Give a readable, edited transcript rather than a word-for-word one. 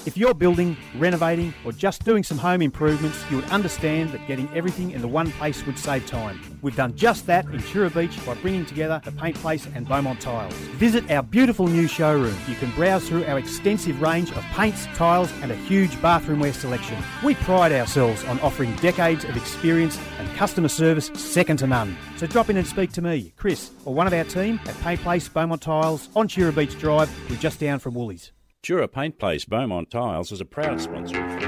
If you're building, renovating or just doing some home improvements, you would understand that getting everything in the one place would save time. We've done just that in Chura Beach by bringing together the Paint Place and Beaumont Tiles. Visit our beautiful new showroom. You can browse through our extensive range of paints, tiles and a huge bathroomware selection. We pride ourselves on offering decades of experience and customer service second to none. So drop in and speak to me, Chris, or one of our team at Paint Place Beaumont Tiles on Chura Beach Drive. We're just down from Woolies. Chura Paint Place Beaumont Tiles is a proud sponsor of